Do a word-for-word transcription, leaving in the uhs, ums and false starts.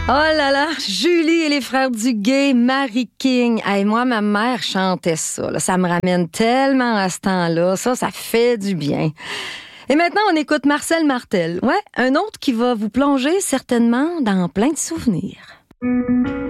Oh là là, Julie et les frères Duguay, Marie King. Hey, moi, ma mère chantait ça. Là. Ça me ramène tellement à ce temps-là. Ça, ça fait du bien. Et maintenant, on écoute Marcel Martel. Ouais, un autre qui va vous plonger certainement dans plein de souvenirs.